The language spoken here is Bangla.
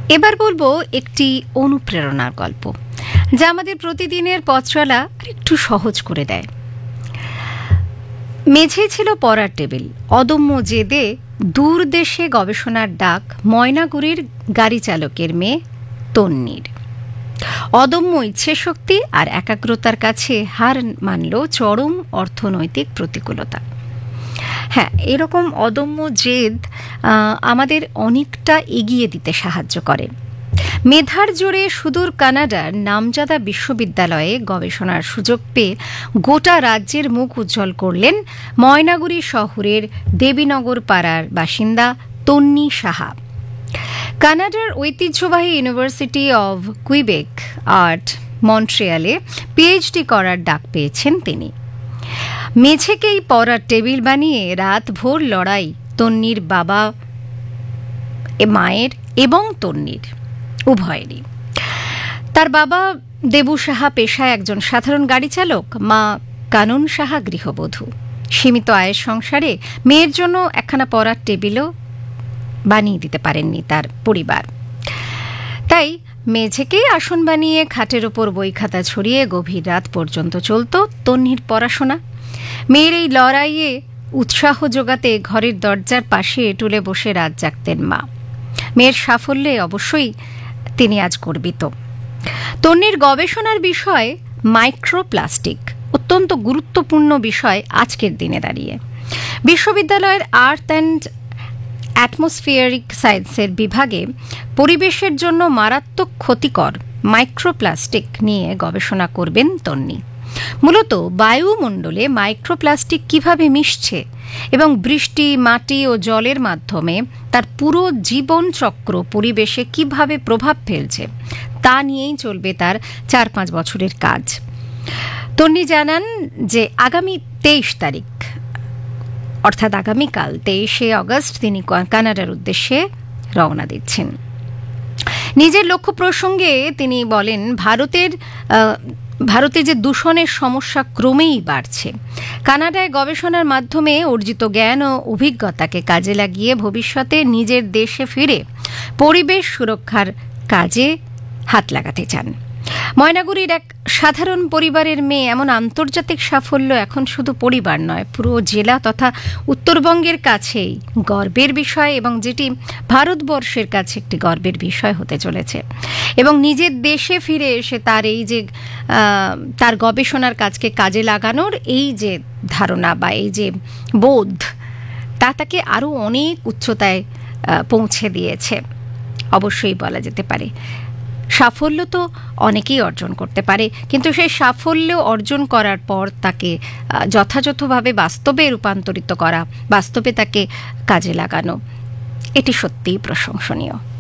এবার বলবো একটি অনুপ্রেরণার গল্প, যা আমাদের প্রতিদিনের পথ চলা একটু সহজ করে দেয়। মেঝেই ছিল পড়ার টেবিল, অদম্য জেদে দূর দেশে গবেষণার ডাক ময়নাগুড়ির গাড়ি চালকের মেয়ে তন্নির। অদম্য ইচ্ছে শক্তি আর একাগ্রতার কাছে হার মানল চরম অর্থনৈতিক প্রতিকূলতা। হ্যাঁ, এরকম অদম্য জেদ আমাদের অনেকটা এগিয়ে দিতে সাহায্য করে। মেধার জোরে সুদূর কানাডার নামজাদা বিশ্ববিদ্যালয়ে গবেষণার সুযোগ পেয়ে গোটা রাজ্যের মুখ উজ্জ্বল করলেন ময়নাগুড়ি শহরের দেবীনগর পাড়ার বাসিন্দা তন্নি সাহা। কানাডার ঐতিহ্যবাহী university of Quebec art মন্ট্রিয়ালে PhD করার ডাক পেয়েছেন তিনি। মেঝেকেই পড়ার টেবিল বানিয়ে রাতভর লড়াই তন্নির বাবা, মায়ের এবং তন্নির উভয়েরই। তার বাবা দেবু সাহা পেশায় একজন সাধারণ গাড়ি চালক, মা কানন সাহা গৃহবধূ। সীমিত আয়ের সংসারে মেয়ের জন্য একখানা পড়ার টেবিলও বানিয়ে দিতে পারেননি তার পরিবার। তাই মেঝেকেই আসন বানিয়ে খাটের ওপর বই খাতা ছড়িয়ে গভীর রাত পর্যন্ত চলত তন্নির পড়াশোনা। মেয়ের এই লড়াইয়ে উৎসাহ যোগাতে ঘরের দরজার পাশে টুলে বসে রাত জাগতেন মা। মেয়ের সাফল্যে অবশ্যই তিনি আজ গর্বিত। তন্নির গবেষণার বিষয় মাইক্রোপ্লাস্টিক, অত্যন্ত গুরুত্বপূর্ণ বিষয় আজকের দিনে দাঁড়িয়ে। বিশ্ববিদ্যালয়ের আর্থ অ্যান্ড অ্যাটমসফিয়ারিক সায়েন্সের বিভাগে পরিবেশের জন্য মারাত্মক ক্ষতিকর মাইক্রোপ্লাস্টিক নিয়ে গবেষণা করবেন তন্নি। মূলত বায়ুমণ্ডলে মাইক্রোপ্লাস্টিক কিভাবে মিশছে এবং বৃষ্টি, মাটি ও জলের মাধ্যমে তার পুরো জীবন চক্র পরিবেশে কিভাবে প্রভাব ফেলছে তা নিয়েই চলবে তার 4-5 বছরের কাজ। তন্নি জানান যে আগামী 23 তারিখ অর্থাৎ আগামীকাল 23শে অগস্ট তিনি কানাডার উদ্দেশ্যে রওনা দিচ্ছেন। নিজের লক্ষ্য প্রসঙ্গে তিনি বলেন, ভারতে যে দূষণের সমস্যা ক্রমেই বাড়ছে। কানাডায় গবেষণার মাধ্যমে অর্জিত জ্ঞান ও অভিজ্ঞতাকে কাজে লাগিয়ে ভবিষ্যতে নিজের দেশে ফিরে পরিবেশ সুরক্ষার কাজে হাত লাগাতে চান। ময়নাগুড়ির এক সাধারণ পরিবারের মেয়ে এমন আন্তর্জাতিক সাফল্য এখন শুধু পরিবার নয়, পুরো জেলা তথা উত্তরবঙ্গের কাছেই গর্বের বিষয়, এবং যেটি ভারতবর্ষের কাছে একটি গর্বের বিষয় হতে চলেছে। এবং নিজের দেশে ফিরে এসে তার এই যে তার গবেষণার কাজকে কাজে লাগানোর এই যে ধারণা বা এই যে বোধ, তা তাকে আরও অনেক উচ্চতায় পৌঁছে দিয়েছে অবশ্যই বলা যেতে পারে। সাফল্য তো অনেকেই অর্জন করতে পারে, কিন্তু সেই সাফল্য অর্জন করার পর তাকে যথাযথভাবে বাস্তবে রূপান্তরিত করা, বাস্তবে তাকে কাজে লাগানো, এটি সত্যিই প্রশংসনীয়।